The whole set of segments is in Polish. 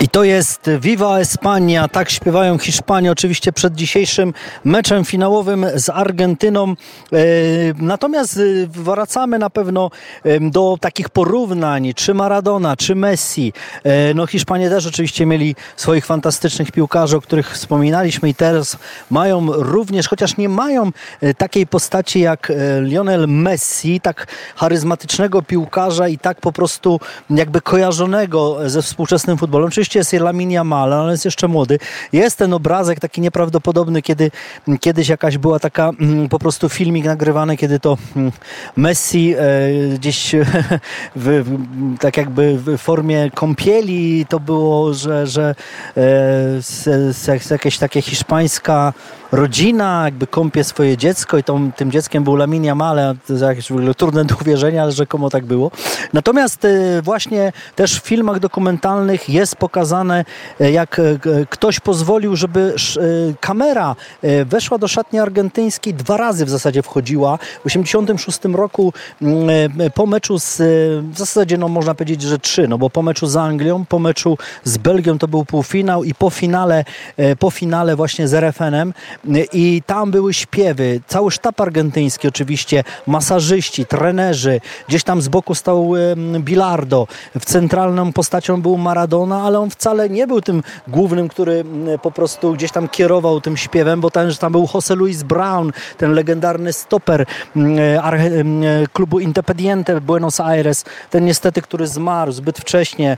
I to jest Viva España, tak śpiewają Hiszpanie oczywiście przed dzisiejszym meczem finałowym z Argentyną. Natomiast wracamy na pewno do takich porównań, czy Maradona, czy Messi. No Hiszpanie też oczywiście mieli swoich fantastycznych piłkarzy, o których wspominaliśmy i teraz mają również, chociaż nie mają takiej postaci jak Lionel Messi, tak charyzmatycznego piłkarza i tak po prostu jakby kojarzonego ze współczesnym futbolem. Oczywiście jest Lamine Yamal, ale jest jeszcze młody. Jest ten obrazek taki nieprawdopodobny, kiedy kiedyś jakaś była taka po prostu filmik nagrywany, kiedy to Messi gdzieś tak jakby w formie kąpieli to było, że jakieś takie hiszpańska rodzina jakby kąpie swoje dziecko i tym dzieckiem był Lamine Yamal, to jest jakieś w ogóle trudne do uwierzenia, ale rzekomo tak było. Natomiast właśnie też w filmach dokumentalnych jest pokazane, jak ktoś pozwolił, żeby kamera weszła do szatni argentyńskiej, 2 razy w zasadzie wchodziła. W 1986 roku po meczu w zasadzie no można powiedzieć, że 3, no bo po meczu z Anglią, po meczu z Belgią to był półfinał i po finale właśnie z RFN-em i tam były śpiewy, cały sztab argentyński oczywiście, masażyści, trenerzy, gdzieś tam z boku stał Bilardo, centralną postacią był Maradona, ale on wcale nie był tym głównym, który po prostu gdzieś tam kierował tym śpiewem, bo tam był José Luis Brown, ten legendarny stoper klubu Independiente Buenos Aires, ten niestety, który zmarł zbyt wcześnie.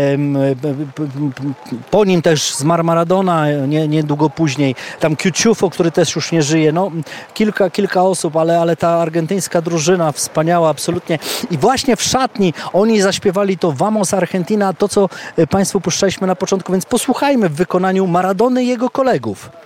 Po nim też zmarł Maradona, niedługo później. Tam Ciufo, który też już nie żyje. No, kilka osób, ale ta argentyńska drużyna wspaniała absolutnie. I właśnie w szatni oni zaśpiewali to Vamos Argentina, to co Państwu puszczaliśmy na początku, więc posłuchajmy w wykonaniu Maradony i jego kolegów.